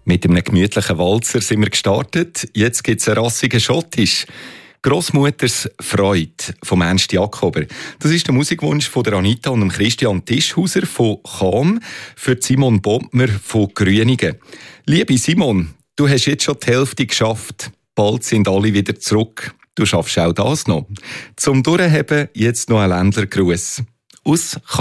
Mit einem gemütlichen Walzer sind wir gestartet. Jetzt gibt es einen rassigen Schottisch. Grossmutters Freude vom Ernst Jakober. Das ist der Musikwunsch von der Anita und dem Christian Tischhauser von Cham für Simon Bottmer von Grünigen. Liebe Simon, du hast jetzt schon die Hälfte geschafft. Bald sind alle wieder zurück. Du schaffst auch das noch. Zum Durchheben jetzt noch ein Ländlergruß. Aus